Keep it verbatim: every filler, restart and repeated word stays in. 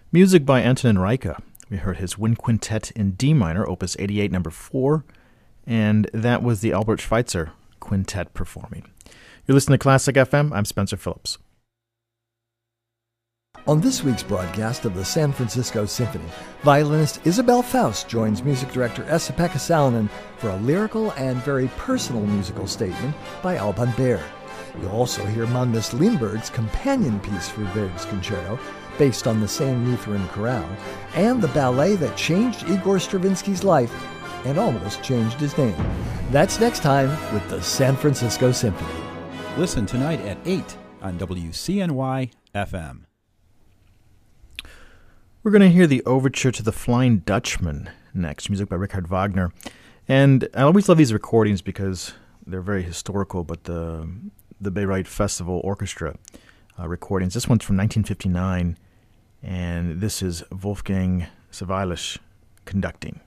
Music by Antonin Reicha. We heard his Wind Quintet in D minor, opus eighty-eight, number four, and that was the Albert Schweitzer Quintet performing. You're listening to Classic F M. I'm Spencer Phillips. On this week's broadcast of the San Francisco Symphony, violinist Isabel Faust joins music director Esa-Pekka Salonen for a lyrical and very personal musical statement by Alban Berg. You'll also hear Magnus Lindberg's companion piece for Berg's concerto, based on the same Lutheran chorale, and the ballet that changed Igor Stravinsky's life and almost changed his name. That's next time with the San Francisco Symphony. Listen tonight at eight on W C N Y F M. We're going to hear the Overture to the Flying Dutchman next, music by Richard Wagner. And I always love these recordings because they're very historical, but the the Bayreuth Festival Orchestra uh, recordings. This one's from nineteen fifty-nine, and this is Wolfgang Sawallisch conducting.